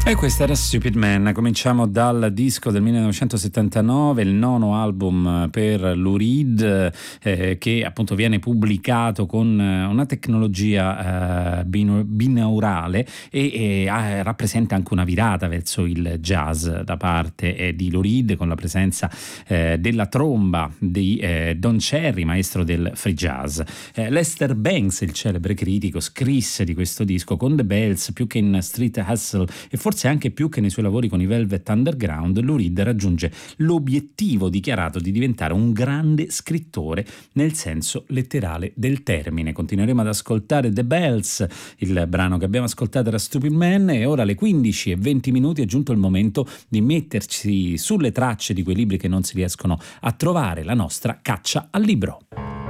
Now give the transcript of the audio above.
E questa era Stupid Man. Cominciamo dal disco del 1979, il nono album per Lou Reed, che appunto viene pubblicato con una tecnologia binaurale e rappresenta anche una virata verso il jazz da parte di Lou Reed, con la presenza della tromba di Don Cherry, maestro del free jazz. Lester Bangs, il celebre critico, scrisse di questo disco: con The Bells, più che in Street Hustle e forse anche più che nei suoi lavori con i Velvet Underground, Lou Reed raggiunge l'obiettivo dichiarato di diventare un grande scrittore nel senso letterale del termine. Continueremo ad ascoltare The Bells, il brano che abbiamo ascoltato era Stupid Man, e ora alle 15:20 è giunto il momento di metterci sulle tracce di quei libri che non si riescono a trovare, la nostra caccia al libro.